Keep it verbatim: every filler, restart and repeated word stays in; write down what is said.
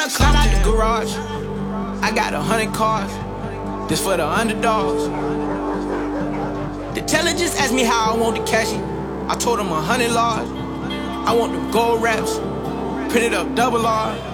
Shout out the garage. I got a hundred cars. This for the underdogs. The teller just asked me how I want the cash it. I told him a hundred large. I want them gold wraps. Print it up double R.